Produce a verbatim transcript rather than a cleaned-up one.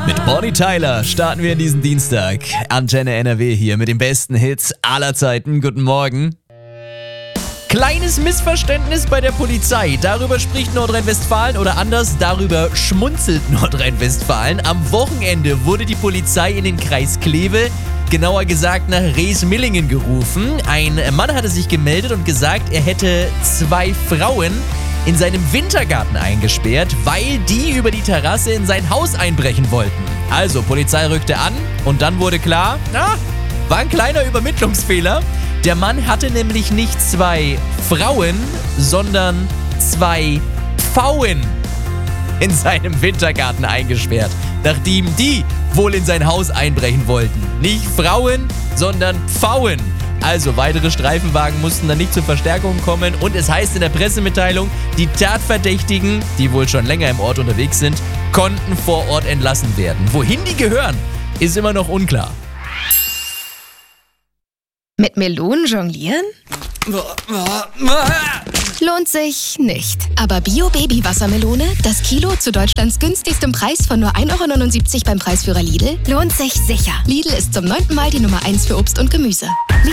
Mit Bonnie Tyler starten wir in diesen Dienstag. Antenne N R W hier mit den besten Hits aller Zeiten. Guten Morgen. Kleines Missverständnis bei der Polizei. Darüber spricht Nordrhein-Westfalen oder anders, darüber schmunzelt Nordrhein-Westfalen. Am Wochenende wurde die Polizei in den Kreis Kleve, genauer gesagt nach Reesmillingen, gerufen. Ein Mann hatte sich gemeldet und gesagt, er hätte zwei Frauen in seinem Wintergarten eingesperrt, weil die über die Terrasse in sein Haus einbrechen wollten. Also, Polizei rückte an und dann wurde klar, na, war ein kleiner Übermittlungsfehler. Der Mann hatte nämlich nicht zwei Frauen, sondern zwei Pfauen in seinem Wintergarten eingesperrt, nachdem die wohl in sein Haus einbrechen wollten. Nicht Frauen, sondern Pfauen. Also weitere Streifenwagen mussten dann nicht zur Verstärkung kommen und es heißt in der Pressemitteilung, die Tatverdächtigen, die wohl schon länger im Ort unterwegs sind, konnten vor Ort entlassen werden. Wohin die gehören, ist immer noch unklar. Mit Melonen jonglieren? Lohnt sich nicht. Aber Bio-Baby-Wassermelone, das Kilo zu Deutschlands günstigstem Preis von nur ein Euro neunundsiebzig beim Preisführer Lidl, lohnt sich sicher. Lidl ist zum neunten Mal die Nummer eins für Obst und Gemüse.